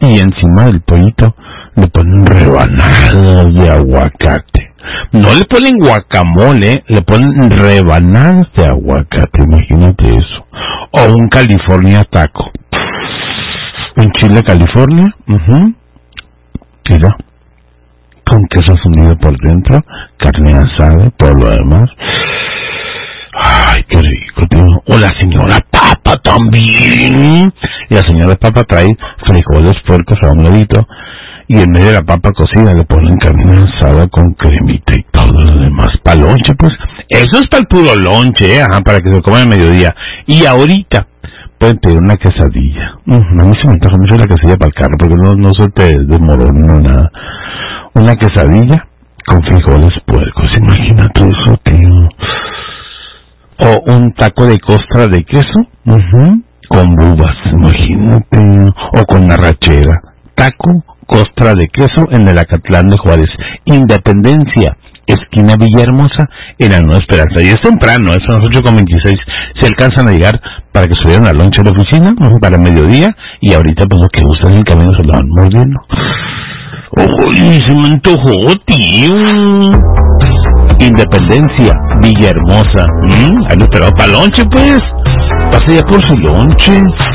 y encima del pollito le ponen rebanadas de aguacate. No le ponen guacamole, le ponen rebanadas de aguacate, imagínate eso. O un California taco. Un chile California, mira, con queso fundido por dentro, carne asada, todo lo demás. Ay, qué rico, tío. O la señora papa también. Y la señora papa trae frijoles puercos a un ladito, y en medio de la papa cocida le ponen carne asada con cremita y todo lo demás. Para lonche, pues. Eso es para el puro lonche, para que se coma al mediodía. Y ahorita pueden pedir una quesadilla. A mí se me antoja mucho la quesadilla para el carro, porque no suelte de morón, no nada. Una quesadilla con frijoles puercos. Imagínate eso, tío. O un taco de costra de queso, con uvas, imagínate. O con arrachera. Taco, costra de queso en el Acatlán de Juárez. Independencia, esquina Villahermosa, en la Nueva Esperanza. Y es temprano, son las 8:26. Se alcanzan a llegar para que subieran al lonche de la oficina, para mediodía, y ahorita pues lo que gustan en el camino se lo van mordiendo. ¡Uy, se me antojó, tío! Independencia, Villahermosa. Ahí lo esperaba para lonche, pues. Pase ya por su lonche.